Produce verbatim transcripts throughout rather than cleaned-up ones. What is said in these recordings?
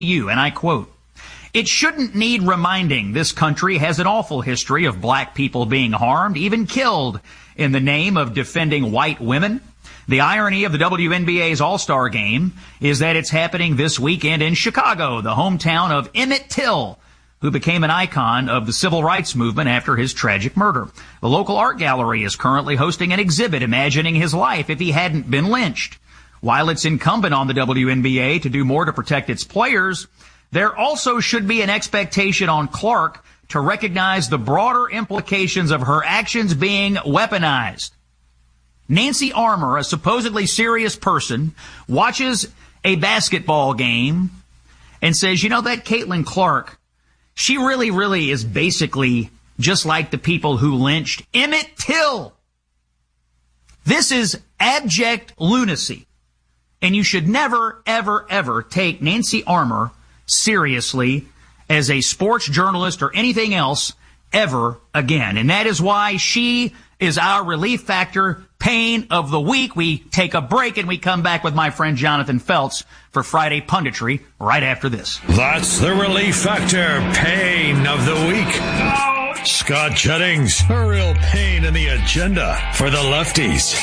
you, and I quote, "It shouldn't need reminding this country has an awful history of black people being harmed, even killed, in the name of defending white women. The irony of the W N B A's All-Star Game is that it's happening this weekend in Chicago, the hometown of Emmett Till, who became an icon of the civil rights movement after his tragic murder. The local art gallery is currently hosting an exhibit imagining his life if he hadn't been lynched. While it's incumbent on the W N B A to do more to protect its players, there also should be an expectation on Clark to recognize the broader implications of her actions being weaponized. Nancy Armour, a supposedly serious person, watches a basketball game and says, you know, that Caitlin Clark, she really, really is basically just like the people who lynched Emmett Till. This is abject lunacy. And you should never, ever, ever take Nancy Armour seriously as a sports journalist or anything else ever again. And that is why she is our relief factor pain of the week. We take a break and we come back with my friend Jonathan Feltz for Friday Punditry right after this. That's the relief factor pain of the week. Oh. Scott Jennings, a real pain in the agenda for the lefties.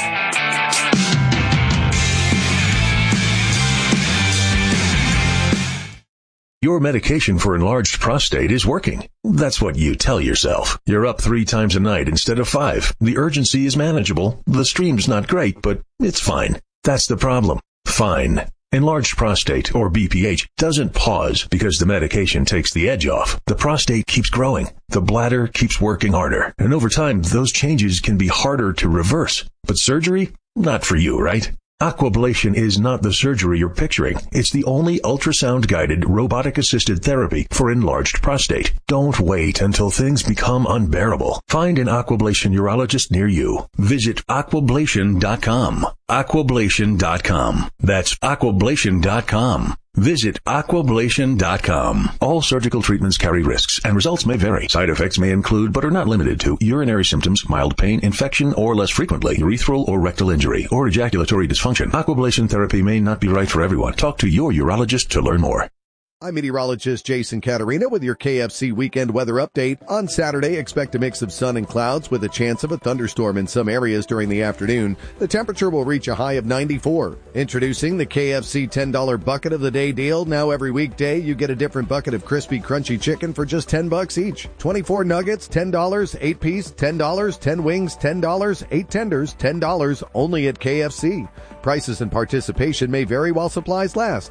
Your medication for enlarged prostate is working. That's what you tell yourself. You're up three times a night instead of five. The urgency is manageable. The stream's not great, but it's fine. That's the problem. Fine. Enlarged prostate, or B P H, doesn't pause because the medication takes the edge off. The prostate keeps growing. The bladder keeps working harder. And over time, those changes can be harder to reverse. But surgery? Not for you, right? Aquablation is not the surgery you're picturing. It's the only ultrasound-guided, robotic-assisted therapy for enlarged prostate. Don't wait until things become unbearable. Find an Aquablation urologist near you. Visit aquablation dot com. aquablation dot com. That's aquablation dot com. Visit aquablation dot com. All surgical treatments carry risks, and results may vary. Side effects may include, but are not limited to, urinary symptoms, mild pain, infection, or less frequently, urethral or rectal injury, or ejaculatory dysfunction. Aquablation therapy may not be right for everyone. Talk to your urologist to learn more. I'm meteorologist Jason Caterina with your K F C weekend weather update. On Saturday, expect a mix of sun and clouds with a chance of a thunderstorm in some areas during the afternoon. The temperature will reach a high of ninety-four. Introducing the K F C ten dollar bucket of the day deal. Now every weekday, you get a different bucket of crispy, crunchy chicken for just ten bucks each. twenty-four nuggets, ten dollars, eight piece, ten dollars, ten wings, ten dollars, eight tenders, ten dollars, only at K F C. Prices and participation may vary while supplies last.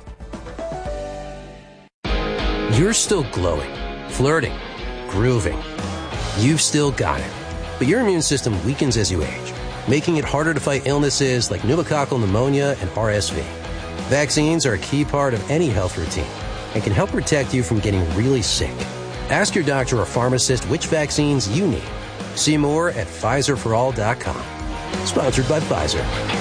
You're still glowing, flirting, grooving. You've still got it. But your immune system weakens as you age, making it harder to fight illnesses like pneumococcal pneumonia and R S V. Vaccines are a key part of any health routine and can help protect you from getting really sick. Ask your doctor or pharmacist which vaccines you need. See more at Pfizer for all dot com. Sponsored by Pfizer.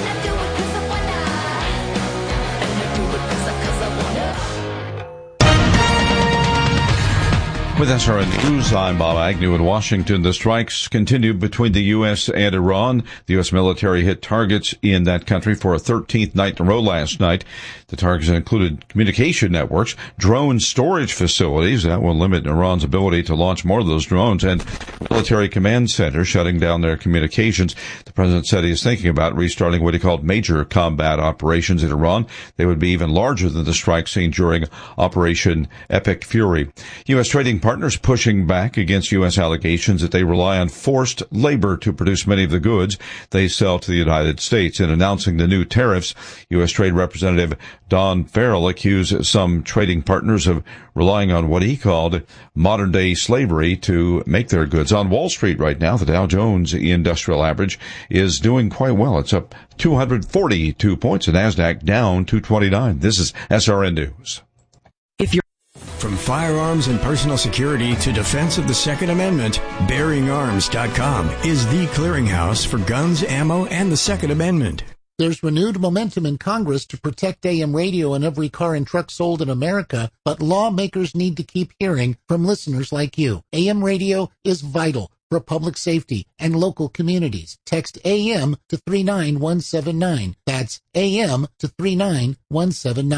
With S R N News, I'm Bob Agnew in Washington. The strikes continue between the U S and Iran. The U S military hit targets in that country for a thirteenth night in a row last night. The targets included communication networks, drone storage facilities that will limit Iran's ability to launch more of those drones, and military command centers shutting down their communications. The president said he is thinking about restarting what he called major combat operations in Iran. They would be even larger than the strike seen during Operation Epic Fury. U S trading partners pushing back against U S allegations that they rely on forced labor to produce many of the goods they sell to the United States. In announcing the new tariffs, U S Trade Representative Don Farrell accused some trading partners of relying on what he called modern-day slavery to make their goods. On Wall Street right now, the Dow Jones Industrial Average is doing quite well. It's up two hundred forty-two points, and NASDAQ down two twenty-nine. This is S R N News. If you're From firearms and personal security to defense of the Second Amendment, bearing arms dot com is the clearinghouse for guns, ammo, and the Second Amendment. There's renewed momentum in Congress to protect A M radio in every car and truck sold in America, but lawmakers need to keep hearing from listeners like you. A M radio is vital for public safety and local communities. Text A M to three nine one seven nine. That's A M to three nine one seven nine.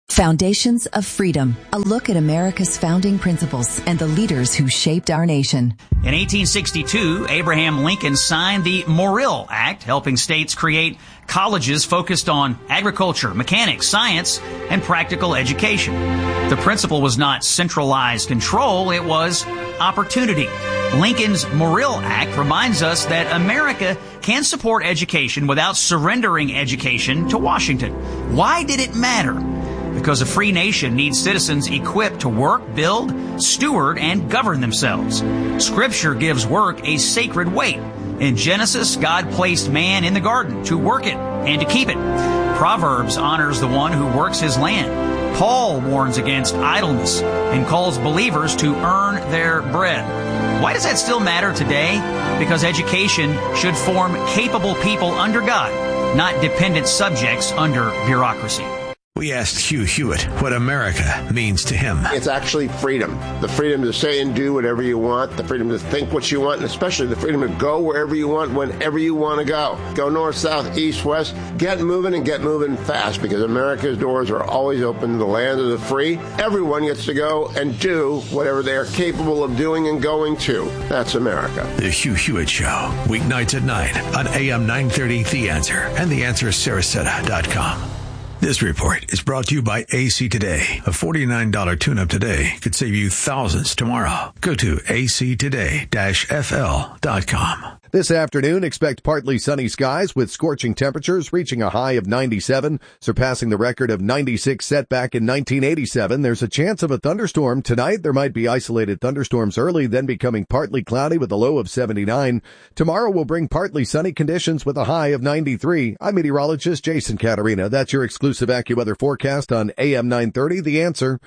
Foundations of Freedom, a look at America's founding principles and the leaders who shaped our nation. In eighteen sixty-two, Abraham Lincoln signed the Morrill Act, helping states create colleges focused on agriculture, mechanics, science, and practical education. The principle was not centralized control, it was opportunity. Lincoln's Morrill Act reminds us that America can support education without surrendering education to Washington. Why did it matter? Because a free nation needs citizens equipped to work, build, steward, and govern themselves. Scripture gives work a sacred weight. In Genesis, God placed man in the garden to work it and to keep it. Proverbs honors the one who works his land. Paul warns against idleness and calls believers to earn their bread. Why does that still matter today? Because education should form capable people under God, not dependent subjects under bureaucracy. We asked Hugh Hewitt what America means to him. It's actually freedom. The freedom to say and do whatever you want, the freedom to think what you want, and especially the freedom to go wherever you want, whenever you want to go. Go north, south, east, west. Get moving and get moving fast, because America's doors are always open to the land of the free. Everyone gets to go and do whatever they are capable of doing and going to. That's America. The Hugh Hewitt Show, weeknights at nine on A M nine thirty The Answer and the answer sarasota dot com. This report is brought to you by A C Today. A forty-nine dollars tune-up today could save you thousands tomorrow. Go to A C today dash F L dot com. This afternoon, expect partly sunny skies with scorching temperatures reaching a high of ninety-seven, surpassing the record of ninety-six set back in nineteen eighty-seven. There's a chance of a thunderstorm tonight. There might be isolated thunderstorms early, then becoming partly cloudy with a low of seventy-nine. Tomorrow will bring partly sunny conditions with a high of ninety-three. I'm meteorologist Jason Caterina. That's your exclusive AccuWeather forecast on A M nine thirty, The Answer.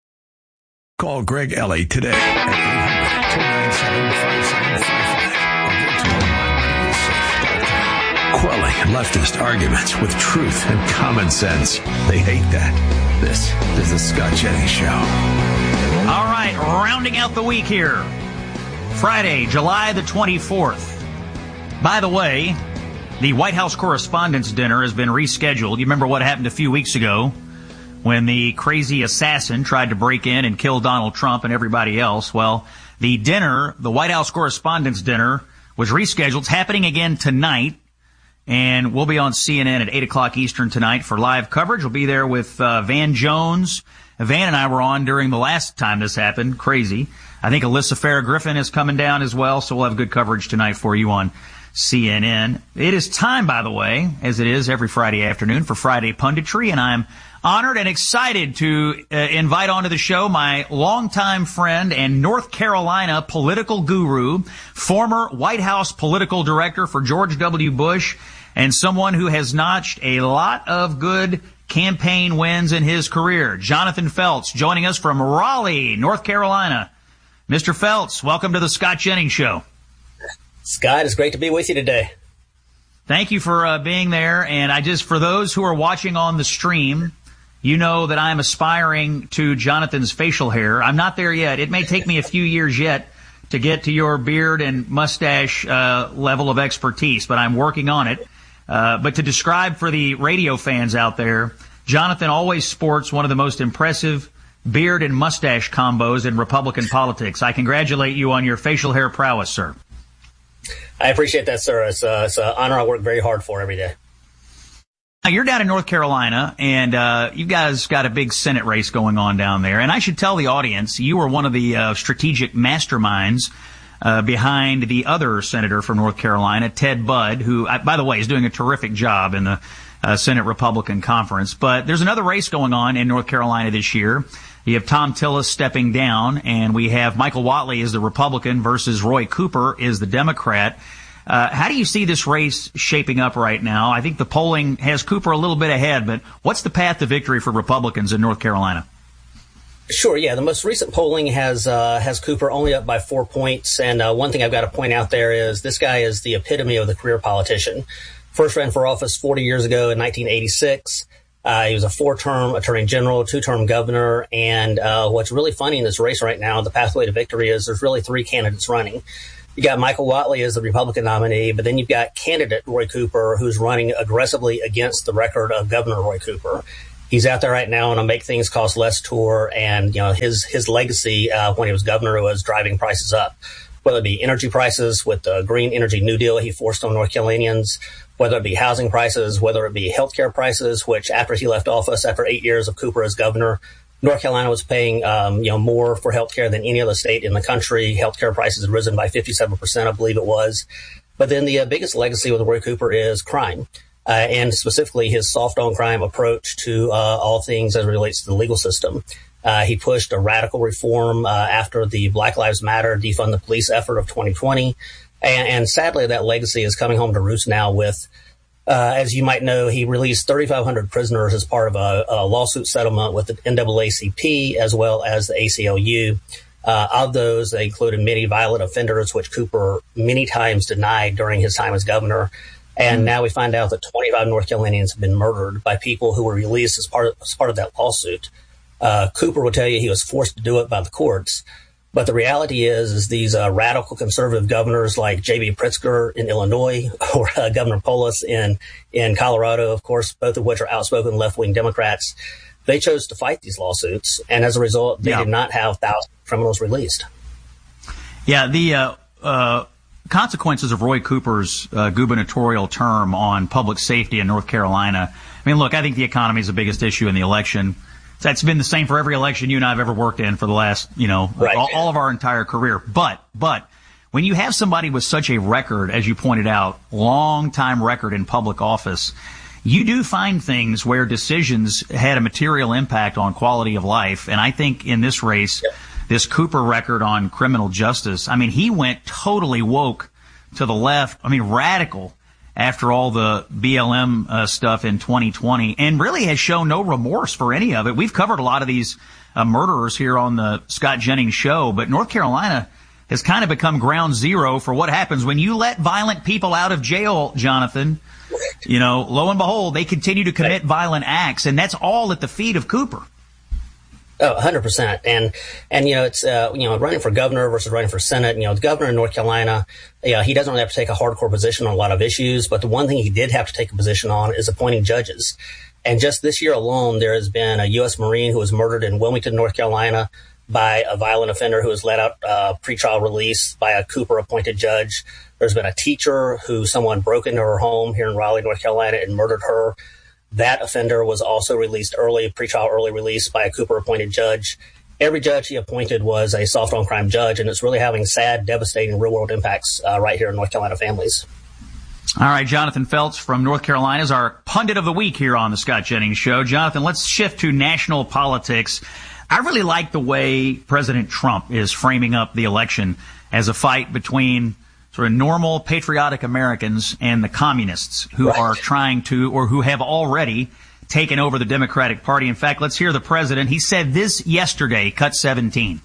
Call Greg Ellie today at eight hundred, two nine seven, five seven five five. Quelling leftist arguments with truth and common sense. They hate that. This is the Scott Jennings Show. All right, rounding out the week here. Friday, July the twenty-fourth. By the way, the White House Correspondents' Dinner has been rescheduled. You remember what happened a few weeks ago when the crazy assassin tried to break in and kill Donald Trump and everybody else? Well, the dinner, the White House Correspondents' Dinner, was rescheduled. It's happening again tonight. And we'll be on C N N at eight o'clock Eastern tonight for live coverage. We'll be there with uh, Van Jones. Van and I were on during the last time this happened. Crazy. I think Alyssa Farah Griffin is coming down as well, so we'll have good coverage tonight for you on C N N. It is time, by the way, as it is every Friday afternoon, for Friday Punditry, and I'm honored and excited to uh, invite onto the show my longtime friend and North Carolina political guru, former White House political director for George W. Bush, and someone who has notched a lot of good campaign wins in his career. Jonathan Felts joining us from Raleigh, North Carolina. Mister Felts, welcome to the Scott Jennings Show. Scott, it's great to be with you today. Thank you for uh, being there. And I just, for those who are watching on the stream, you know that I'm aspiring to Jonathan's facial hair. I'm not there yet. It may take me a few years yet to get to your beard and mustache uh, level of expertise, but I'm working on it. Uh, but to describe for the radio fans out there, Jonathan always sports one of the most impressive beard and mustache combos in Republican politics. I congratulate you on your facial hair prowess, sir. I appreciate that, sir. It's, uh, it's an honor I work very hard for every day. Now, you're down in North Carolina, and uh, you guys got a big Senate race going on down there. And I should tell the audience, you were one of the uh, strategic masterminds uh, behind the other senator from North Carolina, Ted Budd, who, by the way, is doing a terrific job in the uh, Senate Republican Conference. But there's another race going on in North Carolina this year. You have Thom Tillis stepping down, and we have Michael Whatley as the Republican versus Roy Cooper is the Democrat. Uh, how do you see this race shaping up right now? I think the polling has Cooper a little bit ahead, but what's the path to victory for Republicans in North Carolina? Sure, yeah. The most recent polling has uh, has Cooper only up by four points. And uh, one thing I've got to point out there is this guy is the epitome of the career politician. First ran for office forty years ago in nineteen eighty-six. Uh, he was a four-term attorney general, two-term governor. And uh, what's really funny in this race right now, the pathway to victory, is there's really three candidates running. You got Michael Whatley as the Republican nominee, but then you've got candidate Roy Cooper, who's running aggressively against the record of Governor Roy Cooper. He's out there right now on a Make Things Cost Less tour, and you know his his legacy uh, when he was governor was driving prices up, whether it be energy prices with the Green Energy New Deal he forced on North Carolinians, whether it be housing prices, whether it be healthcare prices, which after he left office, after eight years of Cooper as governor, North Carolina was paying um, you know more for healthcare than any other state in the country. Healthcare prices had risen by fifty-seven percent, I believe it was. But then the uh, biggest legacy with Roy Cooper is crime. Uh, and specifically his soft on crime approach to uh, all things as it relates to the legal system. Uh, he pushed a radical reform uh, after the Black Lives Matter defund the police effort of twenty twenty. And, and sadly, that legacy is coming home to roost now with, uh, as you might know, he released thirty-five hundred prisoners as part of a, a lawsuit settlement with the N double A C P as well as the A C L U. Uh, of those, they included many violent offenders, which Cooper many times denied during his time as governor. And now we find out that twenty-five North Carolinians have been murdered by people who were released as part of, as part of that lawsuit. Uh, Cooper will tell you he was forced to do it by the courts. But the reality is, is these uh, radical conservative governors like J B Pritzker in Illinois or uh, Governor Polis in, in Colorado, of course, both of which are outspoken left-wing Democrats, they chose to fight these lawsuits. And as a result, they yeah. did not have thousands of criminals released. Yeah, the uh, uh, consequences of Roy Cooper's uh, gubernatorial term on public safety in North Carolina. I mean, look, I think the economy is the biggest issue in the election. That's been the same for every election you and I have ever worked in for the last, you know, right. all, all of our entire career. But, but when you have somebody with such a record, as you pointed out, long time record in public office, you do find things where decisions had a material impact on quality of life. And I think in this race, yep. this Cooper record on criminal justice, I mean, he went totally woke to the left. I mean, radical after all the B L M uh, stuff in twenty twenty, and really has shown no remorse for any of it. We've covered a lot of these uh, murderers here on the Scott Jennings show, but North Carolina has kind of become ground zero for what happens when you let violent people out of jail, Jonathan. You know, lo and behold, they continue to commit violent acts, and that's all at the feet of Cooper. Oh, one hundred percent. And, and, you know, it's, uh, you know, running for governor versus running for Senate. You know, the governor in North Carolina, yeah, he doesn't really have to take a hardcore position on a lot of issues, but the one thing he did have to take a position on is appointing judges. And just this year alone, there has been a U S Marine who was murdered in Wilmington, North Carolina by a violent offender who was let out, uh, pretrial release by a Cooper appointed judge. There's been a teacher who someone broke into her home here in Raleigh, North Carolina and murdered her. That offender was also released early, pretrial early release by a Cooper-appointed judge. Every judge he appointed was a soft-on-crime judge, and it's really having sad, devastating real-world impacts uh, right here in North Carolina families. All right, Jonathan Felts from North Carolina is our pundit of the week here on the Scott Jennings Show. Jonathan, let's shift to national politics. I really like the way President Trump is framing up the election as a fight between sort of normal, patriotic Americans and the communists who right. are trying to, or who have already taken over the Democratic Party. In fact, let's hear the president. He said this yesterday, cut seventeen.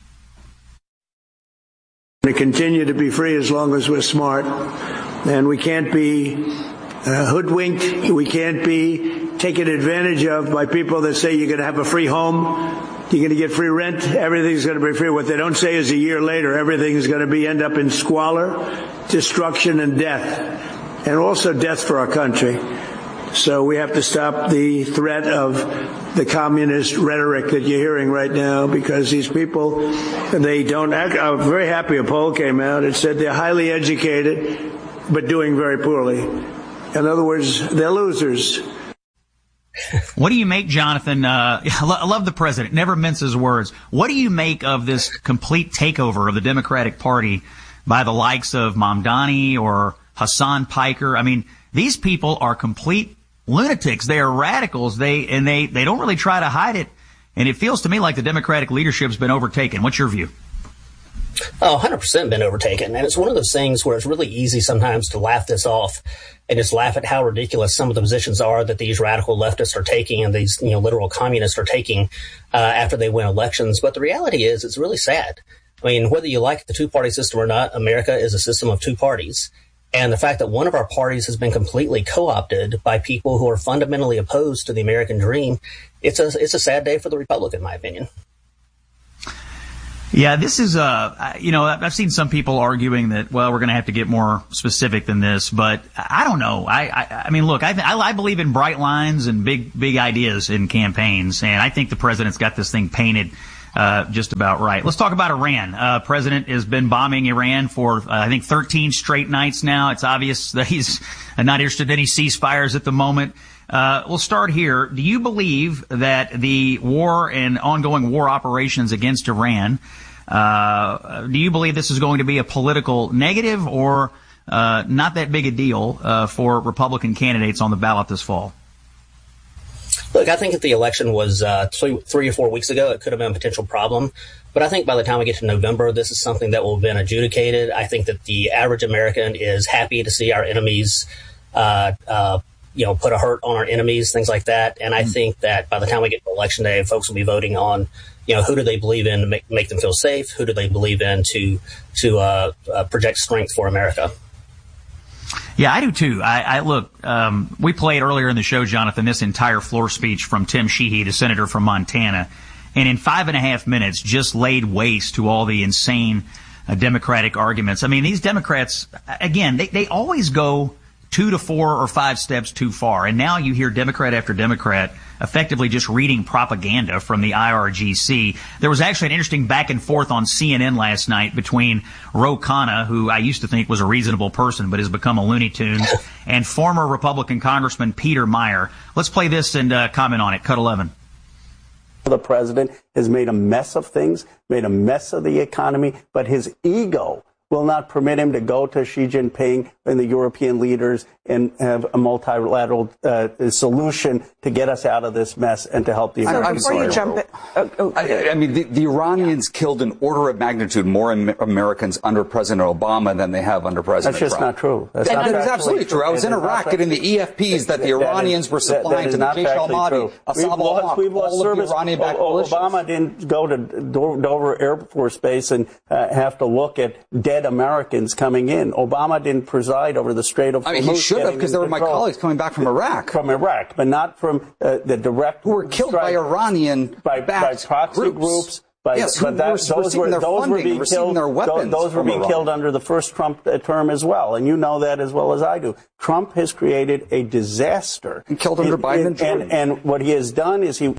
To continue to be free as long as we're smart, and we can't be uh, hoodwinked. We can't be taken advantage of by people that say you're going to have a free home. You're going to get free rent. Everything's going to be free. What they don't say is a year later, everything is going to be end up in squalor, destruction, and death, and also death for our country. So we have to stop the threat of the communist rhetoric that you're hearing right now, because these people, they don't act. I'm very happy a poll came out. It said they're highly educated, but doing very poorly. In other words, they're losers. What do you make, Jonathan? Uh, I love the president, never minces words. What do you make of this complete takeover of the Democratic Party by the likes of Mamdani or Hassan Piker? I mean, these people are complete lunatics. They are radicals. They and they, they don't really try to hide it. And it feels to me like the Democratic leadership's been overtaken. What's your view? Oh, one hundred percent been overtaken. And it's one of those things where it's really easy sometimes to laugh this off and just laugh at how ridiculous some of the positions are that these radical leftists are taking and these, you know, literal communists are taking uh, after they win elections. But the reality is it's really sad. I mean, whether you like the two-party system or not, America is a system of two parties. And the fact that one of our parties has been completely co-opted by people who are fundamentally opposed to the American dream, it's a, it's a sad day for the Republic, in my opinion. Yeah, this is, uh, you know, I've seen some people arguing that, well, we're going to have to get more specific than this, but I don't know. I, I, I mean, look, I, I, I believe in bright lines and big, big ideas in campaigns, and I think the president's got this thing painted uh, just about right. Let's talk about Iran. Uh, President has been bombing Iran for, uh, I think, thirteen straight nights now. It's obvious that he's not interested in any ceasefires at the moment. Uh, we'll start here. Do you believe that the war and ongoing war operations against Iran, uh, do you believe this is going to be a political negative or uh, not that big a deal uh, for Republican candidates on the ballot this fall? Look, I think if the election was uh, three, three or four weeks ago, it could have been a potential problem. But I think by the time we get to November, this is something that will have been adjudicated. I think that the average American is happy to see our enemies uh, uh you know, put a hurt on our enemies, things like that. And I mm-hmm. think that by the time we get to election day, folks will be voting on, you know, who do they believe in to make, make them feel safe? Who do they believe in to, to, uh, uh project strength for America? Yeah, I do too. I, I look, um, we played earlier in the show, Jonathan, this entire floor speech from Tim Sheehy, the senator from Montana. And in five and a half minutes, just laid waste to all the insane uh, Democratic arguments. I mean, these Democrats, again, they, they always go two to four or five steps too far. And now you hear Democrat after Democrat effectively just reading propaganda from the I R G C. There was actually an interesting back and forth on C N N last night between Ro Khanna, who I used to think was a reasonable person but has become a Looney Tunes, and former Republican Congressman Peter Meijer. Let's play this and uh, comment on it. Cut eleven. The president has made a mess of things, made a mess of the economy, but his ego will not permit him to go to Xi Jinping and the European leaders and have a multilateral uh, solution to get us out of this mess and to help the American so before you jump in, oh, oh, I, I mean, the, the Iranians yeah. killed an order of magnitude more Americans under President Obama than they have under President Trump. That's just Trump. not true. That's and not it is absolutely true. I was in Iraq getting the E F Ps that the Iranians is, were supplying to the Jaish al-Mahdi, Assad al-Haq, all service. of the Iranian-backed militias. Obama didn't go to Dover Air Force Base and uh, have to look at dead Americans coming in. Obama didn't preside over the Strait of Hormuz. I mean, he should have, because there were my colleagues coming back from Iraq. From Iraq, but not from uh, the direct... Who were killed by Iranian by, by proxy groups. groups by, yes, but that, were those were, those were being killed. Their weapons those were being Iran. killed under the first Trump term as well, and you know that as well as I do. Trump has created a disaster. He killed under in, Biden in, and Jordan. And, and what he has done is he...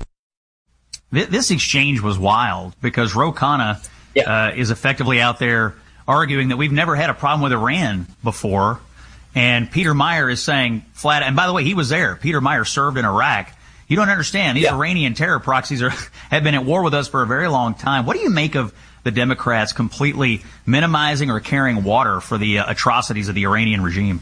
This exchange was wild because Ro Khanna yeah. uh, is effectively out there arguing that we've never had a problem with Iran before. And Peter Meijer is saying flat, and by the way, he was there. Peter Meijer served in Iraq. You don't understand. These yeah. Iranian terror proxies are, have been at war with us for a very long time. What do you make of the Democrats completely minimizing or carrying water for the uh, atrocities of the Iranian regime?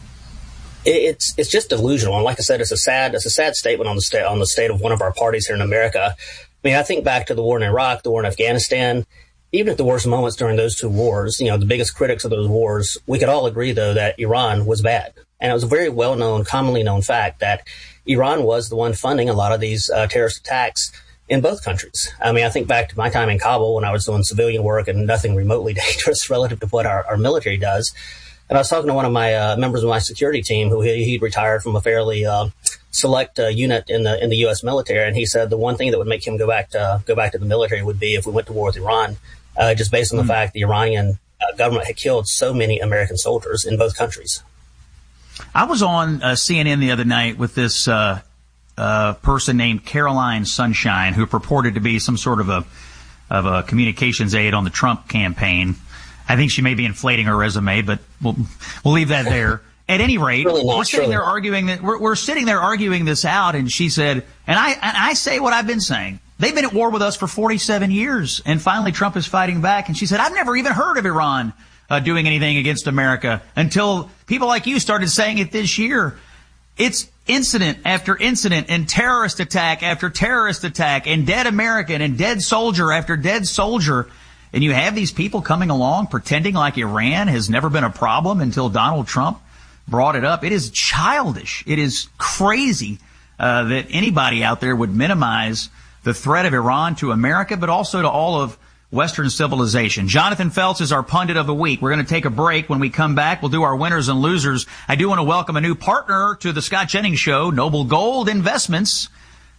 It's it's just delusional. And like I said, it's a sad it's a sad statement on the state on the state of one of our parties here in America. I mean, I think back to the war in Iraq, the war in Afghanistan. Even at the worst moments during those two wars, you know, the biggest critics of those wars, we could all agree, though, that Iran was bad. And it was a very well-known, commonly known fact that Iran was the one funding a lot of these uh, terrorist attacks in both countries. I mean, I think back to my time in Kabul when I was doing civilian work and nothing remotely dangerous relative to what our, our military does. And I was talking to one of my uh, members of my security team who he, he'd retired from a fairly uh, select uh, unit in the in the U S military, and he said the one thing that would make him go back to uh, go back to the military would be if we went to war with Iran. Uh, just based on the mm. fact the Iranian uh, government had killed so many American soldiers in both countries. I was on uh, C N N the other night with this uh, uh, person named Caroline Sunshine, who purported to be some sort of a of a communications aide on the Trump campaign. I think she may be inflating her resume, but we'll we'll leave that there. At any rate, really we're sitting really. there arguing that we're, we're sitting there arguing this out, and she said, and I and I say what I've been saying. They've been at war with us for forty-seven years, and finally Trump is fighting back. And she said, I've never even heard of Iran uh, doing anything against America until people like you started saying it this year. It's incident after incident and terrorist attack after terrorist attack and dead American and dead soldier after dead soldier. And you have these people coming along pretending like Iran has never been a problem until Donald Trump brought it up. It is childish. It is crazy uh, that anybody out there would minimize the threat of Iran to America, but also to all of Western civilization. Jonathan Felts is our pundit of the week. We're going to take a break. When we come back, we'll do our winners and losers. I do want to welcome a new partner to the Scott Jennings Show, Noble Gold Investments.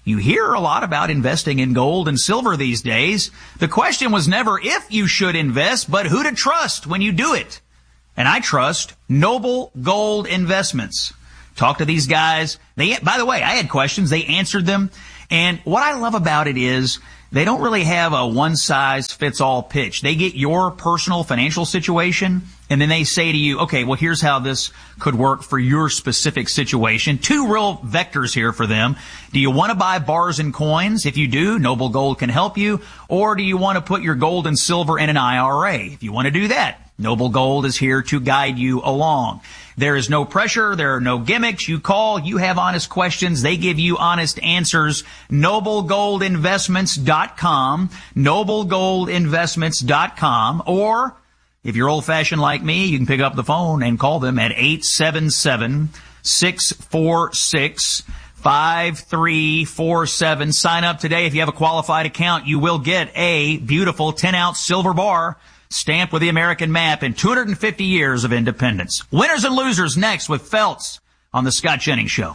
You hear a lot about investing in gold and silver these days. The question was never if you should invest, but who to trust when you do it. And I trust Noble Gold Investments. Talk to these guys. They, by the way, I had questions. They answered them. And what I love about it is they don't really have a one-size-fits-all pitch. They get your personal financial situation, and then they say to you, okay, well, here's how this could work for your specific situation. Two real vectors here for them. Do you want to buy bars and coins? If you do, Noble Gold can help you. Or do you want to put your gold and silver in an I R A? If you want to do that, Noble Gold is here to guide you along. There is no pressure. There are no gimmicks. You call, you have honest questions. They give you honest answers. noble gold investments dot com, noble gold investments dot com. Or if you're old-fashioned like me, you can pick up the phone and call them at eight seven seven, six four six, five three four seven. Sign up today. If you have a qualified account, you will get a beautiful ten-ounce silver bar stamped with the American map and two hundred fifty years of independence. Winners and losers next with Feltz on the Scott Jennings Show.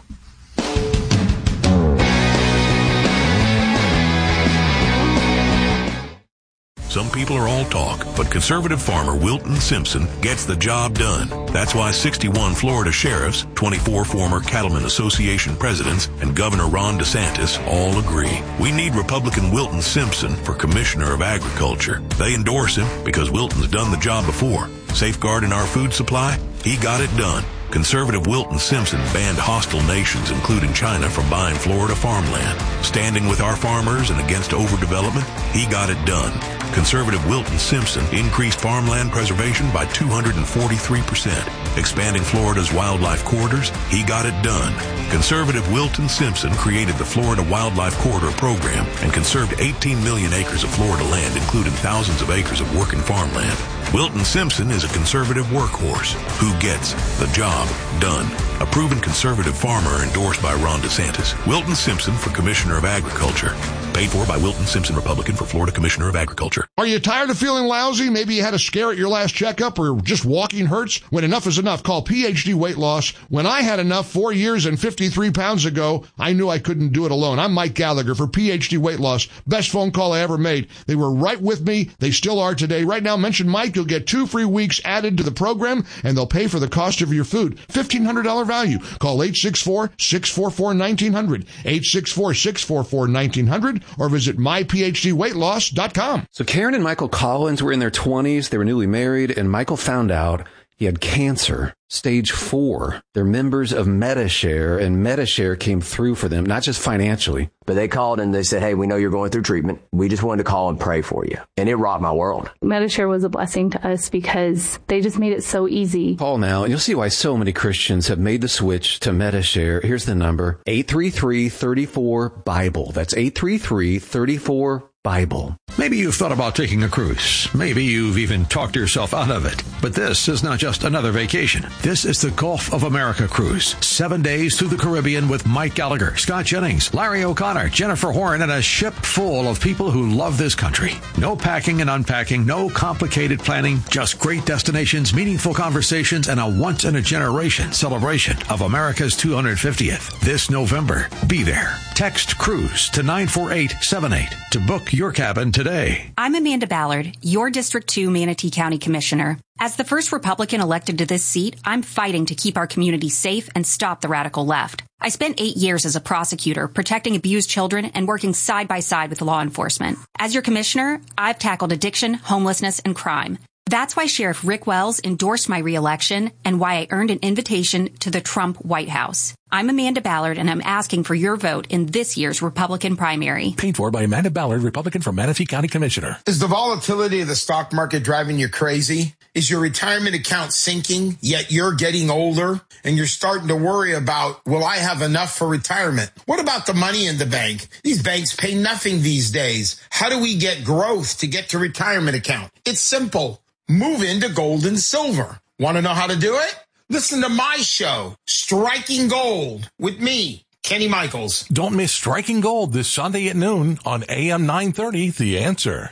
Some people are all talk, but conservative farmer Wilton Simpson gets the job done. That's why sixty-one Florida sheriffs, twenty-four former Cattlemen Association presidents, and Governor Ron DeSantis all agree. We need Republican Wilton Simpson for Commissioner of Agriculture. They endorse him because Wilton's done the job before. Safeguarding our food supply? He got it done. Conservative Wilton Simpson banned hostile nations, including China, from buying Florida farmland. Standing with our farmers and against overdevelopment? He got it done. Conservative Wilton Simpson increased farmland preservation by two hundred forty-three percent. Expanding Florida's wildlife corridors? He got it done. Conservative Wilton Simpson created the Florida Wildlife Corridor Program and conserved eighteen million acres of Florida land, including thousands of acres of working farmland. Wilton Simpson is a conservative workhorse who gets the job done. A proven conservative farmer endorsed by Ron DeSantis. Wilton Simpson for Commissioner of Agriculture. Paid for by Wilton Simpson, Republican, for Florida Commissioner of Agriculture. Are you tired of feeling lousy? Maybe you had a scare at your last checkup or just walking hurts? When enough is enough, call P H D Weight Loss. When I had enough four years and fifty-three pounds ago, I knew I couldn't do it alone. I'm Mike Gallagher for P H D Weight Loss. Best phone call I ever made. They were right with me. They still are today. Right now, mention Mike. You'll get two free weeks added to the program, and they'll pay for the cost of your food. fifteen hundred dollars value. Call eight six four, six four four, one nine zero zero, eight six four, six four four, one nine zero zero, or visit my P H D weight loss dot com. So Karen and Michael Collins were in their twenties. They were newly married, and Michael found out he had cancer, stage four. They're members of Medi-Share, and Medi-Share came through for them, not just financially. But they called and they said, hey, we know you're going through treatment. We just wanted to call and pray for you. And it rocked my world. Medi-Share was a blessing to us because they just made it so easy. Call now, and you'll see why so many Christians have made the switch to Medi-Share. Here's the number, eight three three, three four, Bible. That's eight three three, three four, Bible. Maybe you've thought about taking a cruise. Maybe you've even talked yourself out of it. But this is not just another vacation. This is the Gulf of America cruise. Seven days through the Caribbean with Mike Gallagher, Scott Jennings, Larry O'Connor, Jennifer Horn, and a ship full of people who love this country. No packing and unpacking, no complicated planning, just great destinations, meaningful conversations, and a once-in-a-generation celebration of America's two hundred fiftieth. This November, be there. Text CRUISE to nine four eight seven eight to book your cabin today. I'm Amanda Ballard, your District two Manatee County Commissioner. As the first Republican elected to this seat, I'm fighting to keep our community safe and stop the radical left. I spent eight years as a prosecutor, protecting abused children and working side by side with law enforcement. As your commissioner, I've tackled addiction, homelessness, and crime. That's why Sheriff Rick Wells endorsed my reelection and why I earned an invitation to the Trump White House. I'm Amanda Ballard, and I'm asking for your vote in this year's Republican primary. Paid for by Amanda Ballard, Republican from Manatee County Commissioner. Is the volatility of the stock market driving you crazy? Is your retirement account sinking, yet you're getting older and you're starting to worry about, will I have enough for retirement? What about the money in the bank? These banks pay nothing these days. How do we get growth to get to retirement account? It's simple. Move into gold and silver. Want to know how to do it? Listen to my show, Striking Gold, with me, Kenny Michaels. Don't miss Striking Gold this Sunday at noon on A M nine thirty, The Answer.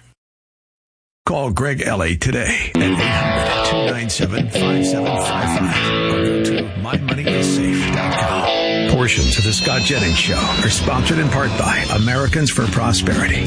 Call Greg Ellie today at eight hundred, two nine seven, five seven five five or go to my money is safe dot com. Portions of the Scott Jennings Show are sponsored in part by Americans for Prosperity.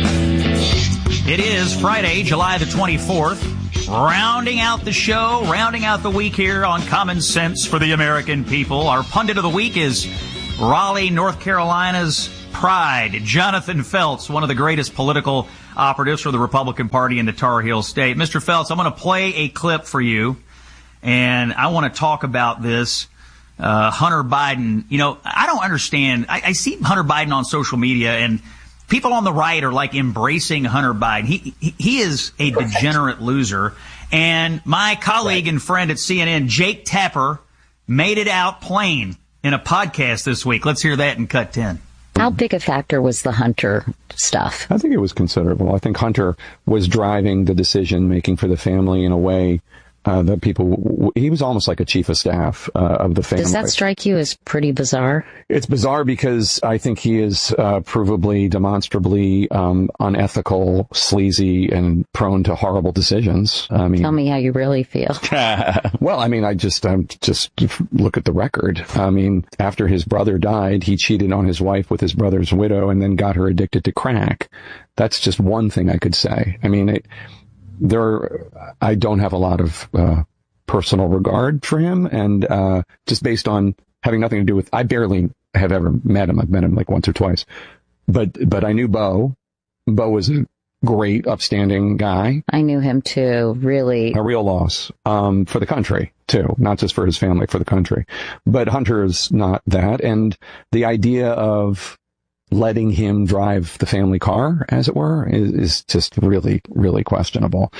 It is Friday, July the twenty-fourth. Rounding out the show, rounding out the week here on Common Sense for the American People. Our pundit of the week is Raleigh, North Carolina's pride, Jonathan Felts, one of the greatest political operatives for the Republican Party in the Tar Heel State. Mister Felts, I'm going to play a clip for you, and I want to talk about this. Uh, Hunter Biden, you know, I don't understand. I, I see Hunter Biden on social media, and people on the right are like embracing Hunter Biden. He he, he is a degenerate loser. And my colleague and friend at C N N, Jake Tapper, made it out plain in a podcast this week. Let's hear that in cut ten. How big a factor was the Hunter stuff? I think it was considerable. I think Hunter was driving the decision making for the family in a way Uh, that people, he was almost like a chief of staff uh, of the family. Does that strike you as pretty bizarre? It's bizarre because I think he is uh, provably, demonstrably um, unethical, sleazy, and prone to horrible decisions. I mean, tell me how you really feel. Well, I mean, I just um, just look at the record. I mean, after his brother died, he cheated on his wife with his brother's widow, and then got her addicted to crack. That's just one thing I could say. I mean, it. There, I don't have a lot of uh, personal regard for him, and uh, just based on having nothing to do with, I barely have ever met him. I've met him like once or twice, but but I knew Bo. Bo was a great, upstanding guy. I knew him too. Really, a real loss um, for the country too, not just for his family, for the country. But Hunter is not that, and the idea of letting him drive the family car, as it were, is, is just really, really questionable.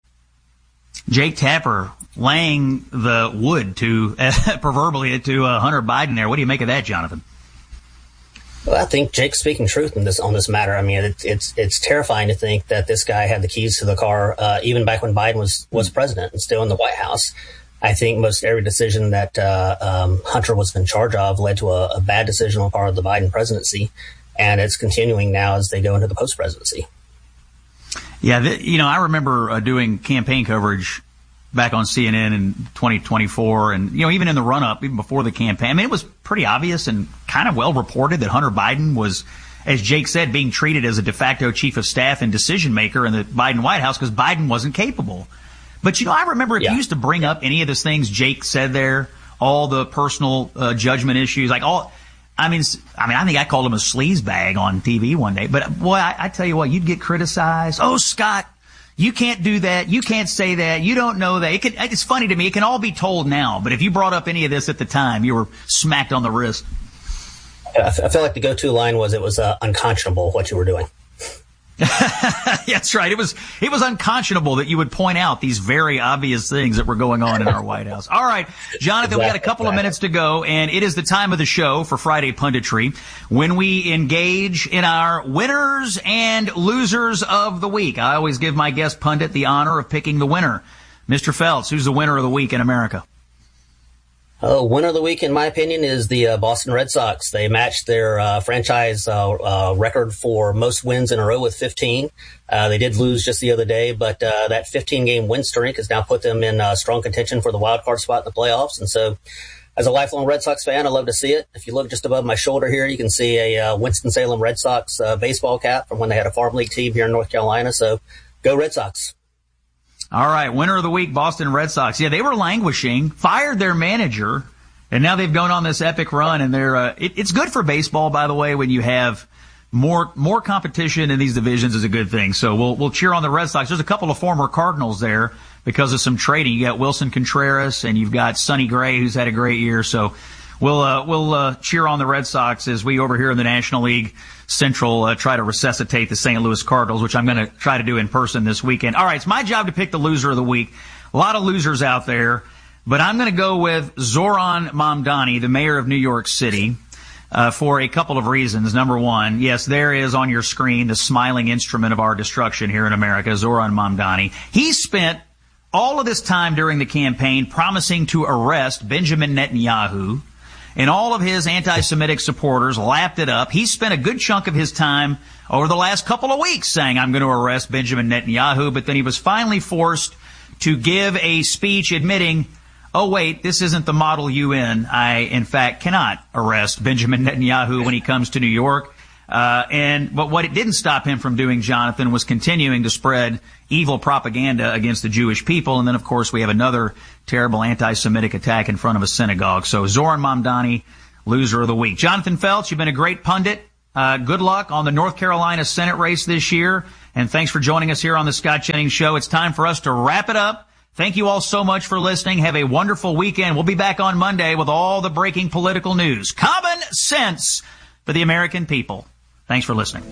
Jake Tapper laying the wood to, uh, proverbially, to uh, Hunter Biden there. What do you make of that, Jonathan? Well, I think Jake's speaking truth in this on this matter. I mean, it, it's it's terrifying to think that this guy had the keys to the car uh, even back when Biden was, was president and still in the White House. I think most every decision that uh, um, Hunter was in charge of led to a, a bad decision on part of the Biden presidency. And it's continuing now as they go into the post-presidency. Yeah, the, you know, I remember uh, doing campaign coverage back on C N N in twenty twenty-four, and, you know, even in the run-up, even before the campaign, I mean, it was pretty obvious and kind of well reported that Hunter Biden was, as Jake said, being treated as a de facto chief of staff and decision-maker in the Biden White House because Biden wasn't capable. But, you know, I remember if yeah. you used to bring up any of those things Jake said there, all the personal uh, judgment issues, like all... I mean, I mean, I think I called him a sleaze bag on T V one day. But, boy, I, I tell you what, you'd get criticized. Oh, Scott, you can't do that. You can't say that. You don't know that. It could, it's funny to me. It can all be told now. But if you brought up any of this at the time, you were smacked on the wrist. I feel like the go-to line was it was uh, unconscionable what you were doing. That's right. It was it was unconscionable that you would point out these very obvious things that were going on in our White House. All right, Jonathan, exactly. We got a couple of minutes to go, and it is the time of the show for Friday Punditry when we engage in our winners and losers of the week. I always give my guest pundit the honor of picking the winner. Mister Felts, who's the winner of the week in America? Uh, winner of the week, in my opinion, is the uh, Boston Red Sox. They matched their uh, franchise uh, uh, record for most wins in a row with fifteen. Uh, they did lose just the other day, but uh, that fifteen-game win streak has now put them in uh, strong contention for the wild card spot in the playoffs. And so, as a lifelong Red Sox fan, I love to see it. If you look just above my shoulder here, you can see a uh, Winston-Salem Red Sox uh, baseball cap from when they had a farm league team here in North Carolina. So, go Red Sox. All right, winner of the week, Boston Red Sox. Yeah, they were languishing, fired their manager, and now they've gone on this epic run. And they're uh, it, it's good for baseball, by the way, when you have more more competition in these divisions is a good thing. So we'll we'll cheer on the Red Sox. There's a couple of former Cardinals there because of some trading. You got Wilson Contreras and you've got Sonny Gray, who's had a great year. So we'll uh, we'll uh, cheer on the Red Sox as we over here in the National League Central uh, try to resuscitate the Saint Louis Cardinals, which I'm going to try to do in person this weekend. All right, it's my job to pick the loser of the week. A lot of losers out there, but I'm going to go with Zoran Mamdani, the mayor of New York City, uh, for a couple of reasons. Number one, yes, there is on your screen the smiling instrument of our destruction here in America, Zoran Mamdani. He spent all of this time during the campaign promising to arrest Benjamin Netanyahu, and all of his anti-Semitic supporters lapped it up. He spent a good chunk of his time over the last couple of weeks saying, I'm going to arrest Benjamin Netanyahu, but then he was finally forced to give a speech admitting, oh, wait, this isn't the model U N. I, in fact, cannot arrest Benjamin Netanyahu when he comes to New York. Uh, and, but what it didn't stop him from doing, Jonathan, was continuing to spread evil propaganda against the Jewish people. And then, of course, we have another terrible anti-Semitic attack in front of a synagogue. So Zoran Mamdani, loser of the week. Jonathan Felts, you've been a great pundit. Uh, good luck on the North Carolina Senate race this year. And thanks for joining us here on the Scott Jennings Show. It's time for us to wrap it up. Thank you all so much for listening. Have a wonderful weekend. We'll be back on Monday with all the breaking political news. Common sense for the American people. Thanks for listening.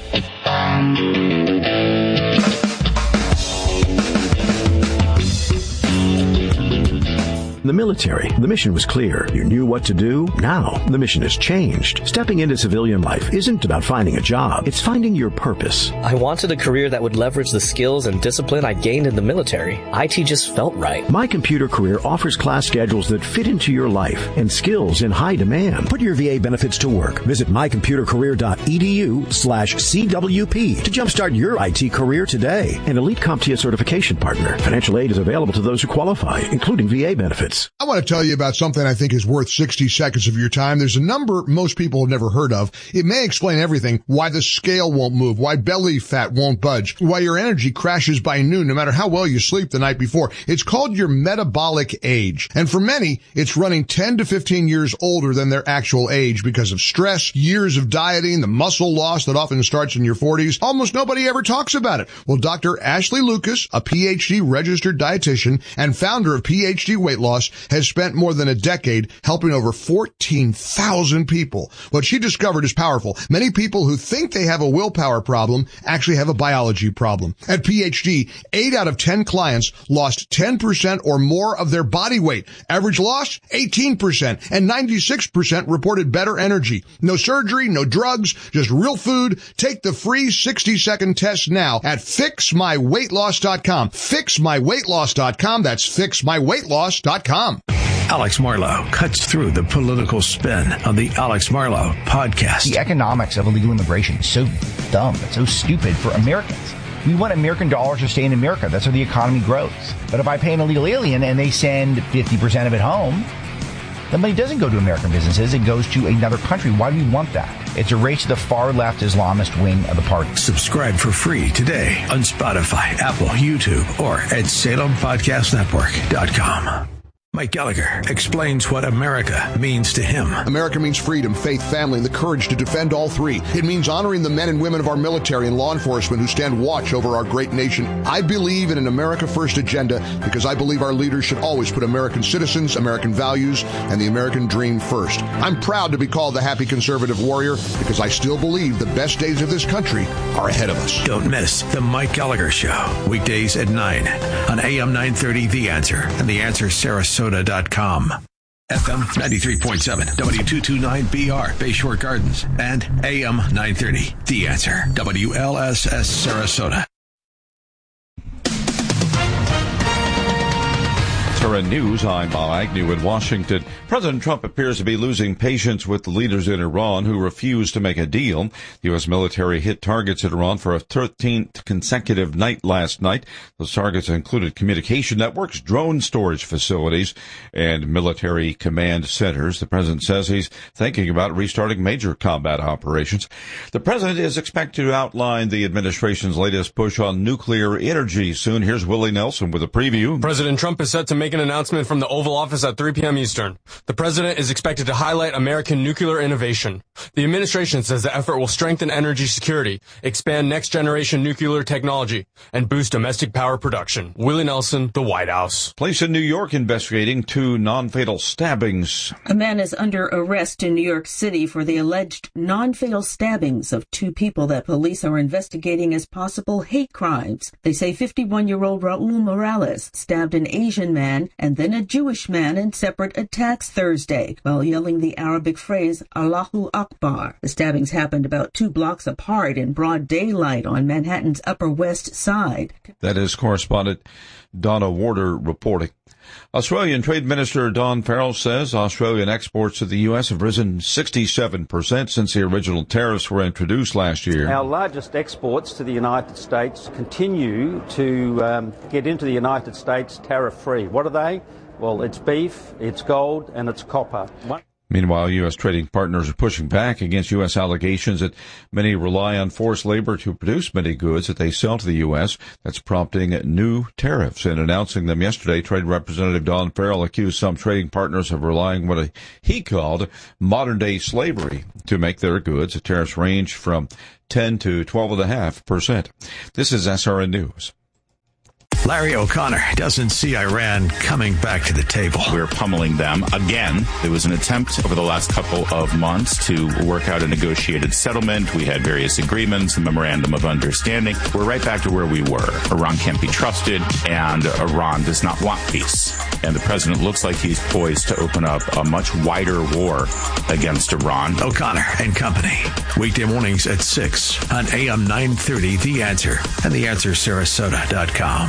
In the military, the mission was clear. You knew what to do. Now, the mission has changed. Stepping into civilian life isn't about finding a job. It's finding your purpose. I wanted a career that would leverage the skills and discipline I gained in the military. I T just felt right. My Computer Career offers class schedules that fit into your life and skills in high demand. Put your V A benefits to work. Visit mycomputercareer.edu slash CWP to jumpstart your I T career today. An Elite CompTIA certification partner. Financial aid is available to those who qualify, including V A benefits. I want to tell you about something I think is worth sixty seconds of your time. There's a number most people have never heard of. It may explain everything: why the scale won't move, why belly fat won't budge, why your energy crashes by noon no matter how well you sleep the night before. It's called your metabolic age. And for many, it's running ten to fifteen years older than their actual age because of stress, years of dieting, the muscle loss that often starts in your forties. Almost nobody ever talks about it. Well, Doctor Ashley Lucas, a P H D registered dietitian and founder of P H D Weight Loss, has spent more than a decade helping over fourteen thousand people. What she discovered is powerful. Many people who think they have a willpower problem actually have a biology problem. At P H D, eight out of ten clients lost ten percent or more of their body weight. Average loss, eighteen percent, and ninety-six percent reported better energy. No surgery, no drugs, just real food. Take the free sixty second test now at fix my weight loss dot com. fix my weight loss dot com. That's fix my weight loss dot com. Alex Marlow cuts through the political spin on the Alex Marlow podcast. The economics of illegal immigration is so dumb. It's so stupid for Americans. We want American dollars to stay in America. That's how the economy grows. But if I pay an illegal alien and they send fifty percent of it home, the money doesn't go to American businesses. It goes to another country. Why do we want that? It's a race to the far-left Islamist wing of the party. Subscribe for free today on Spotify, Apple, YouTube, or at Salem Podcast Network dot com. Mike Gallagher explains what America means to him. America means freedom, faith, family, and the courage to defend all three. It means honoring the men and women of our military and law enforcement who stand watch over our great nation. I believe in an America First agenda because I believe our leaders should always put American citizens, American values, and the American dream first. I'm proud to be called the happy conservative warrior because I still believe the best days of this country are ahead of us. Don't miss the Mike Gallagher Show, weekdays at nine on A M nine thirty The Answer and The Answer Sarasota dot com. F M ninety-three point seven, W two twenty-nine B R, Bayshore Gardens, and A M nine thirty, The Answer, W L S S Sarasota. Current News, I'm Bob Agnew in Washington. President Trump appears to be losing patience with the leaders in Iran who refuse to make a deal. The U S military hit targets in Iran for a thirteenth consecutive night last night. Those targets included communication networks, drone storage facilities, and military command centers. The president says he's thinking about restarting major combat operations. The president is expected to outline the administration's latest push on nuclear energy soon. Here's Willie Nelson with a preview. President Trump is set to make an announcement from the Oval Office at three p.m. Eastern. The president is expected to highlight American nuclear innovation. The administration says the effort will strengthen energy security, expand next-generation nuclear technology, and boost domestic power production. Willie Nelson, the White House. Police in New York investigating two non-fatal stabbings. A man is under arrest in New York City for the alleged non-fatal stabbings of two people that police are investigating as possible hate crimes. They say fifty-one-year-old Raul Morales stabbed an Asian man and then a Jewish man in separate attacks Thursday while yelling the Arabic phrase Allahu Akbar. The stabbings happened about two blocks apart in broad daylight on Manhattan's Upper West Side. That is correspondent Donna Warder reporting. Australian Trade Minister Don Farrell says Australian exports to the U S have risen sixty-seven percent since the original tariffs were introduced last year. Our largest exports to the United States continue to um, get into the United States tariff-free. What are they? Well, it's beef, it's gold, and it's copper. One- Meanwhile, U S trading partners are pushing back against U S allegations that many rely on forced labor to produce many goods that they sell to the U S. That's prompting new tariffs. In announcing them yesterday, Trade Representative Don Farrell accused some trading partners of relying on what he called modern-day slavery to make their goods. The tariffs range from ten to twelve point five percent. This is S R N News. Larry O'Connor doesn't see Iran coming back to the table. We're pummeling them again. There was an attempt over the last couple of months to work out a negotiated settlement. We had various agreements, a memorandum of understanding. We're right back to where we were. Iran can't be trusted, and Iran does not want peace. And the president looks like he's poised to open up a much wider war against Iran. O'Connor and Company. Weekday mornings at six on A M nine thirty, The Answer, and the answer sarasota dot com.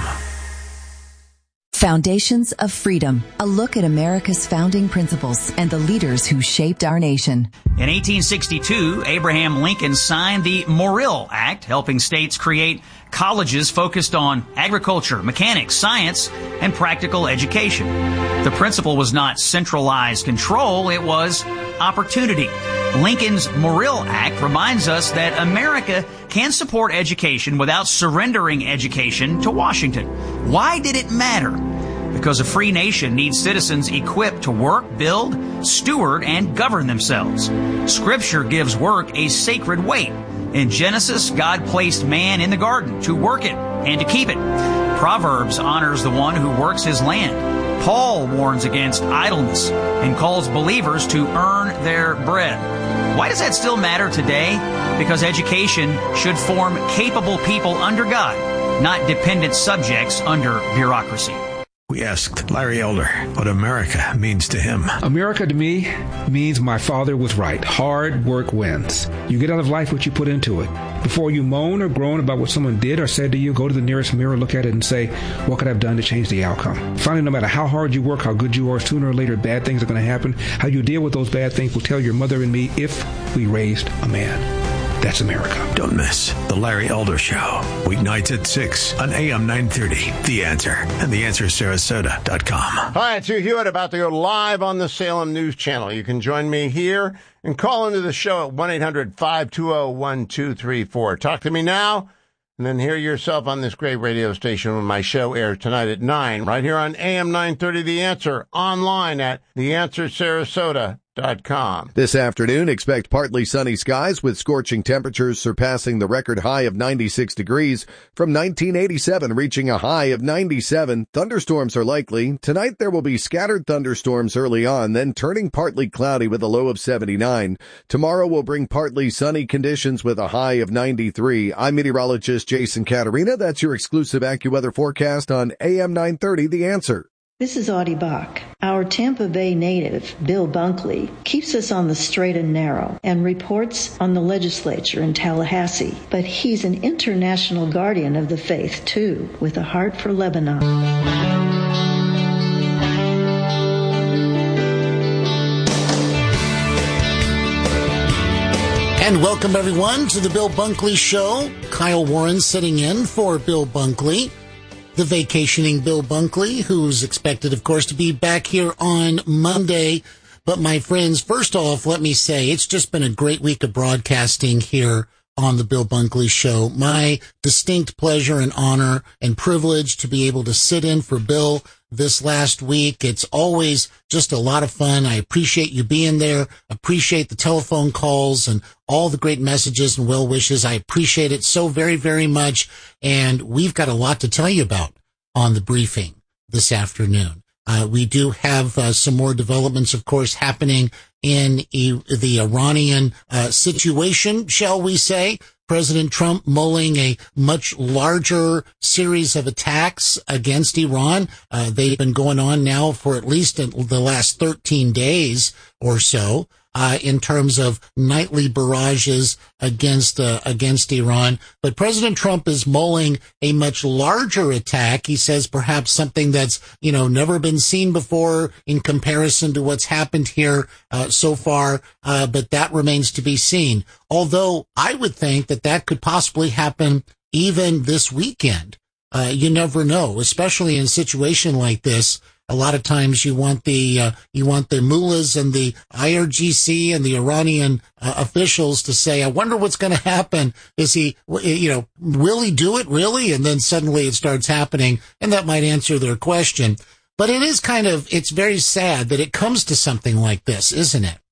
Foundations of Freedom, a look at America's founding principles and the leaders who shaped our nation. In eighteen sixty-two, Abraham Lincoln signed the Morrill Act, helping states create colleges focused on agriculture, mechanics, science, and practical education. The principle was not centralized control, it was opportunity. Lincoln's Morrill Act reminds us that America can support education without surrendering education to Washington. Why did it matter? Because a free nation needs citizens equipped to work, build, steward, and govern themselves. Scripture gives work a sacred weight. In Genesis, God placed man in the garden to work it and to keep it. Proverbs honors the one who works his land. Paul warns against idleness and calls believers to earn their bread. Why does that still matter today? Because education should form capable people under God, not dependent subjects under bureaucracy. We asked Larry Elder what America means to him. America to me means my father was right. Hard work wins. You get out of life what you put into it. Before you moan or groan about what someone did or said to you, go to the nearest mirror, look at it, and say, what could I have done to change the outcome? Finally, no matter how hard you work, how good you are, sooner or later bad things are going to happen. How you deal with those bad things will tell your mother and me if we raised a man. That's America. Don't miss The Larry Elder Show. Weeknights at six on A M nine thirty. The Answer and the answer sarasota dot com. Hi, it's Hugh Hewitt, about to go live on the Salem News Channel. You can join me here and call into the show at one eight hundred five two zero one two three four. Talk to me now and then hear yourself on this great radio station when my show airs tonight at nine, right here on A M nine thirty The Answer, online at the answer sarasota dot com. This afternoon, expect partly sunny skies with scorching temperatures surpassing the record high of ninety-six degrees from nineteen eighty-seven, reaching a high of ninety-seven. Thunderstorms are likely. Tonight, there will be scattered thunderstorms early on, then turning partly cloudy with a low of seventy-nine. Tomorrow will bring partly sunny conditions with a high of ninety-three. I'm meteorologist Jason Caterina. That's your exclusive AccuWeather forecast on A M nine thirty, The Answer. This is Audie Bach. Our Tampa Bay native, Bill Bunkley, keeps us on the straight and narrow and reports on the legislature in Tallahassee. But he's an international guardian of the faith, too, with a heart for Lebanon. And welcome, everyone, to the Bill Bunkley Show. Kyle Warren sitting in for Bill Bunkley. The vacationing Bill Bunkley, who's expected, of course, to be back here on Monday. But my friends, first off, let me say it's just been a great week of broadcasting here on the Bill Bunkley Show. My distinct pleasure and honor and privilege to be able to sit in for Bill this last week. It's always just a lot of fun. I appreciate you being there. Appreciate the telephone calls and all the great messages and well wishes. I appreciate it so very, very much. And we've got a lot to tell you about on the briefing this afternoon. Uh, we do have uh, some more developments, of course, happening in e- the Iranian uh, situation, shall we say. President Trump mulling a much larger series of attacks against Iran. Uh, they've been going on now for at least the last thirteen days or so. Uh, in terms of nightly barrages against, uh, against Iran. But President Trump is mulling a much larger attack. He says perhaps something that's, you know, never been seen before in comparison to what's happened here, uh, so far. Uh, but that remains to be seen. Although I would think that that could possibly happen even this weekend. Uh, you never know, especially in a situation like this. A lot of times you want the, uh, you want the mullahs and the I R G C and the Iranian uh, officials to say, I wonder what's going to happen. Is he, you know, will he do it really? And then suddenly it starts happening, and that might answer their question. But it is kind of, it's very sad that it comes to something like this, isn't it?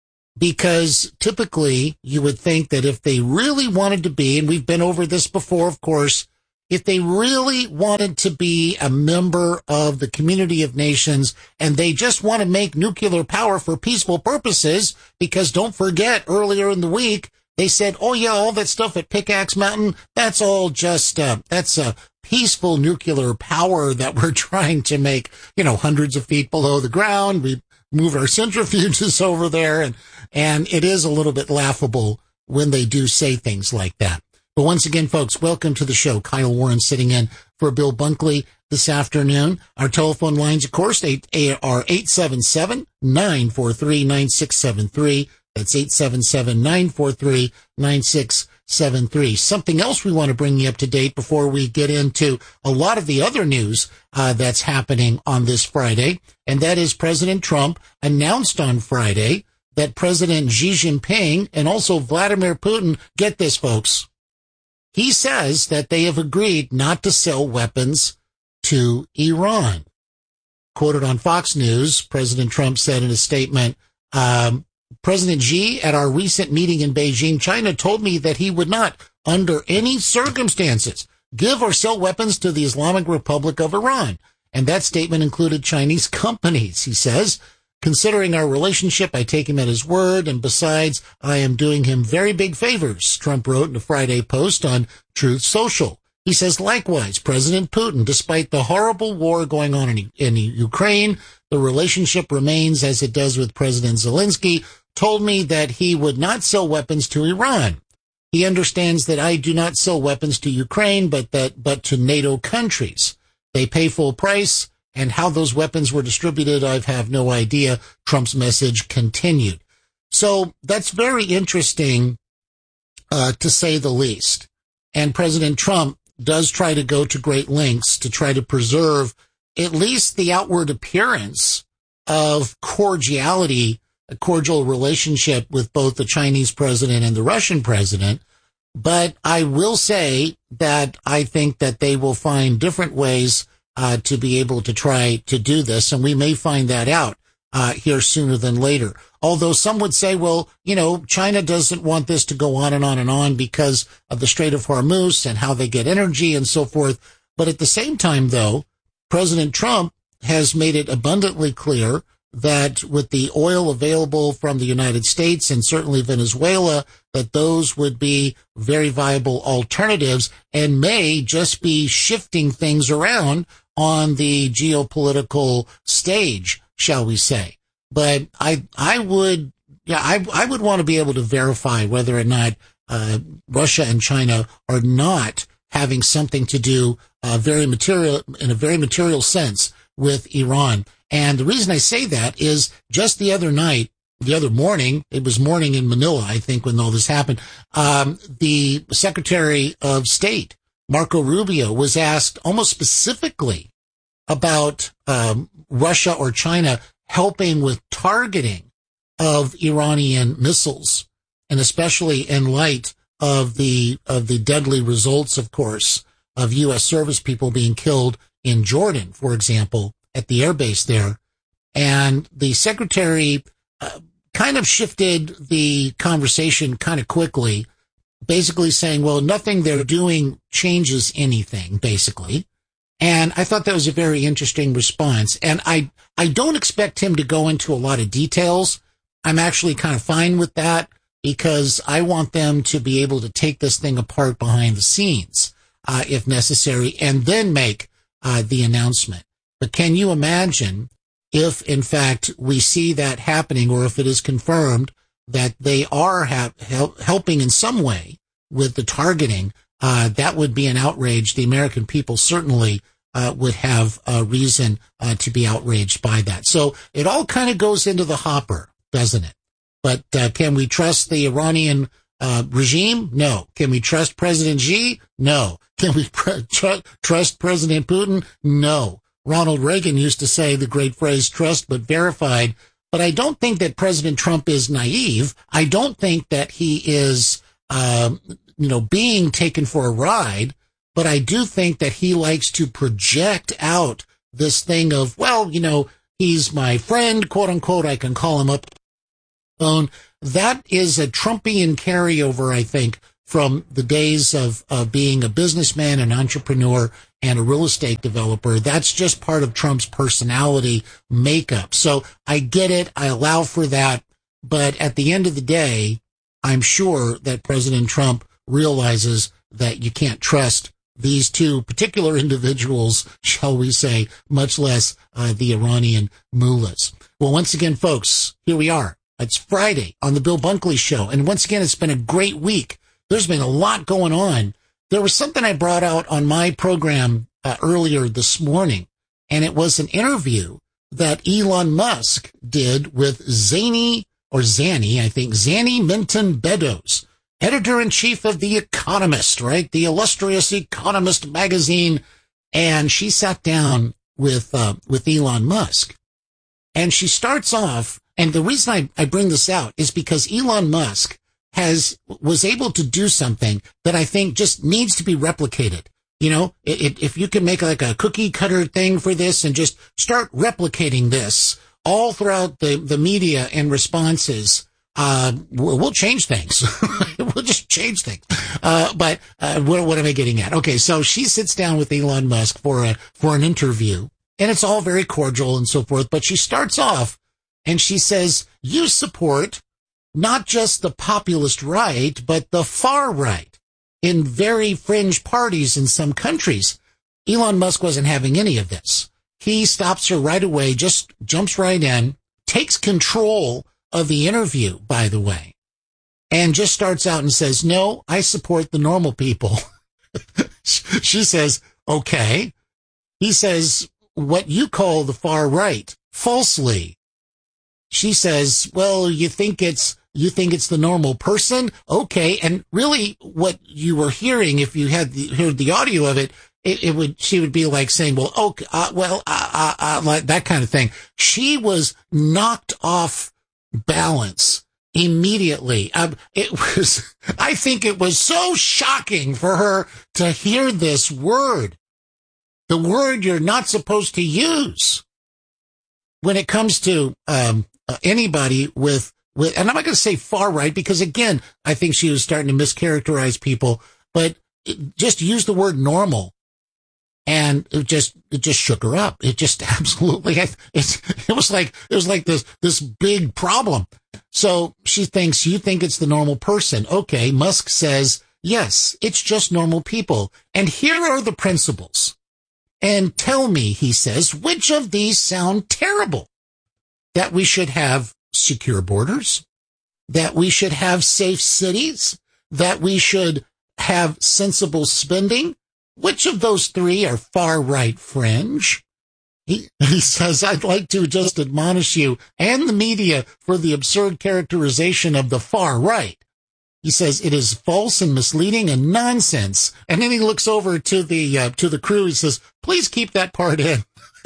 Because typically you would think that if they really wanted to be, and we've been over this before, of course, if they really wanted to be a member of the community of nations and they just want to make nuclear power for peaceful purposes, because don't forget earlier in the week, they said, oh yeah, all that stuff at Pickaxe Mountain, that's all just, uh, that's a peaceful nuclear power that we're trying to make, you know, hundreds of feet below the ground. We moved our centrifuges over there, and, and it is a little bit laughable when they do say things like that. But once again, folks, welcome to the show. Kyle Warren sitting in for Bill Bunkley this afternoon. Our telephone lines, of course, are eight seven seven, nine four three, nine six seven three. That's eight seven seven, nine four three, nine six seven three. Something else we want to bring you up to date before we get into a lot of the other news uh, that's happening on this Friday, and that is President Trump announced on Friday that President Xi Jinping and also Vladimir Putin, get this, folks, he says that they have agreed not to sell weapons to Iran. Quoted on Fox News, President Trump said in a statement, um, President Xi, at our recent meeting in Beijing, China, told me that he would not, under any circumstances, give or sell weapons to the Islamic Republic of Iran. And that statement included Chinese companies, he says. Considering our relationship, I take him at his word, and besides, I am doing him very big favors, Trump wrote in a Friday post on Truth Social. He says, likewise, President Putin, despite the horrible war going on in, in Ukraine, the relationship remains as it does with President Zelensky, told me that he would not sell weapons to Iran. He understands that I do not sell weapons to Ukraine, but that, but to NATO countries. They pay full price. And how those weapons were distributed, I have no idea, Trump's message continued. So that's very interesting, uh, to say the least. And President Trump does try to go to great lengths to try to preserve at least the outward appearance of cordiality, a cordial relationship with both the Chinese president and the Russian president. But I will say that I think that they will find different ways Uh, to be able to try to do this, and we may find that out uh, here sooner than later. Although some would say, well, you know, China doesn't want this to go on and on and on because of the Strait of Hormuz and how they get energy and so forth. But at the same time, though, President Trump has made it abundantly clear that with the oil available from the United States and certainly Venezuela, that those would be very viable alternatives and may just be shifting things around on the geopolitical stage, shall we say. But I, I would, yeah, I, I would want to be able to verify whether or not, uh, Russia and China are not having something to do, uh, very material, in a very material sense with Iran. And the reason I say that is just the other night, the other morning, it was morning in Manila, I think, when all this happened, um, the Secretary of State, Marco Rubio, was asked almost specifically about um, Russia or China helping with targeting of Iranian missiles, and especially in light of the of the deadly results, of course, of U S service people being killed in Jordan, for example, at the airbase there. And the secretary uh, kind of shifted the conversation kind of quickly, basically saying, well, nothing they're doing changes anything, basically. And I thought that was a very interesting response. And I, I don't expect him to go into a lot of details. I'm actually kind of fine with that because I want them to be able to take this thing apart behind the scenes, uh, if necessary, and then make uh, the announcement. But can you imagine if, in fact, we see that happening, or if it is confirmed that they are ha- help, helping in some way with the targeting? Uh, that would be an outrage. The American people certainly uh, would have a reason uh, to be outraged by that. So it all kind of goes into the hopper, doesn't it? But uh, can we trust the Iranian uh, regime? No. Can we trust President Xi? No. Can we pre- tr- trust President Putin? No. Ronald Reagan used to say the great phrase, trust but verified. But I don't think that President Trump is naive. I don't think that he is, um, you know, being taken for a ride. But I do think that he likes to project out this thing of, well, you know, he's my friend, quote unquote. I can call him up on the phone. That is a Trumpian carryover, I think, from the days of uh, being a businessman, an entrepreneur, and a real estate developer. That's just part of Trump's personality makeup. So I get it. I allow for that. But at the end of the day, I'm sure that President Trump realizes that you can't trust these two particular individuals, shall we say, much less uh, the Iranian mullahs. Well, once again, folks, here we are. It's Friday on the Bill Bunkley Show. And once again, it's been a great week. There's been a lot going on. There was something I brought out on my program uh, earlier this morning, and it was an interview that Elon Musk did with Zany, or Zanny, I think, Zanny Minton Beddoes, editor-in-chief of The Economist, right? The illustrious Economist magazine. And she sat down with uh, with Elon Musk. And she starts off, and the reason I, I bring this out is because Elon Musk has was able to do something that I think just needs to be replicated. You know, it, it, if you can make like a cookie cutter thing for this and just start replicating this all throughout the, the media and responses, uh, we'll, we'll change things. We'll just change things. Uh, but, uh, what, what am I getting at? Okay. So she sits down with Elon Musk for a, for an interview, and it's all very cordial and so forth. But she starts off and she says, you support not just the populist right, but the far right in very fringe parties in some countries. Elon Musk wasn't having any of this. He stops her right away, just jumps right in, takes control of the interview, by the way, and just starts out and says, no, I support the normal people. She says, okay. He says, what you call the far right, falsely. She says, well, you think it's You think it's the normal person? Okay. And really what you were hearing, if you had the, heard the audio of it, it, it would, she would be like saying, well, okay, uh, well, uh, uh, uh, like that kind of thing. She was knocked off balance immediately. Um, it was, I think it was so shocking for her to hear this word, the word you're not supposed to use when it comes to, um, uh, anybody with, With, and I'm not going to say far right, because again, I think she was starting to mischaracterize people, but it, just use the word normal. And it just, it just shook her up. It just absolutely, it, it was like, it was like this, this big problem. So she thinks, you think it's the normal person. Okay. Musk says, yes, it's just normal people. And here are the principles. And tell me, he says, which of these sound terrible? That we should have secure borders, that we should have safe cities, that we should have sensible spending. Which of those three are far right fringe? He, he says, I'd like to just admonish you and the media for the absurd characterization of the far right. He says it is false and misleading and nonsense. And then he looks over to the, uh, to the crew. He says, please keep that part in.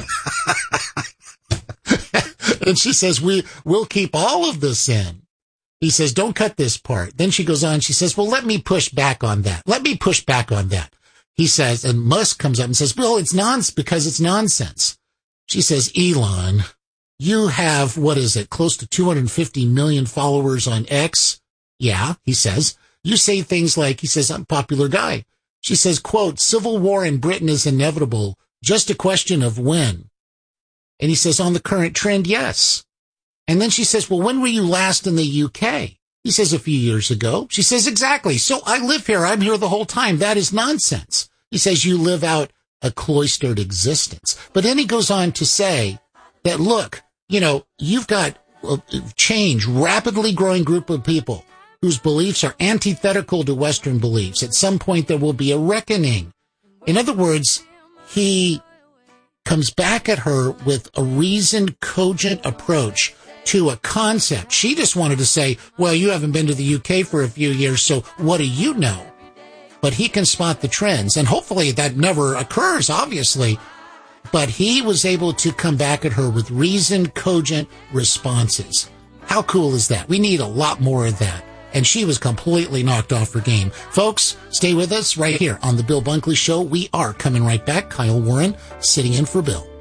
And she says, we will keep all of this in. He says, don't cut this part. Then she goes on. She says, well, let me push back on that. Let me push back on that. He says, and Musk comes up and says, well, it's nonsense because it's nonsense. She says, Elon, you have, what is it, close to two hundred fifty million followers on X? Yeah, he says. You say things like, he says, I'm a popular guy. She says, quote, civil war in Britain is inevitable, just a question of when. And he says, on the current trend, yes. And then she says, well, when were you last in the U K? He says, a few years ago. She says, exactly. So I live here. I'm here the whole time. That is nonsense. He says, you live out a cloistered existence. But then he goes on to say that, look, you know, you've got a change, rapidly growing group of people whose beliefs are antithetical to Western beliefs. At some point, there will be a reckoning. In other words, he comes back at her with a reasoned, cogent approach to a concept. She just wanted to say, well, you haven't been to the U K for a few years, so what do you know? But he can spot the trends, and hopefully that never occurs, obviously. but he was able to come back at her with reasoned, cogent responses. How cool is that? We need a lot more of that. And she was completely knocked off her game. Folks, stay with us right here on The Bill Bunkley Show. We are coming right back. Kyle Warren sitting in for Bill.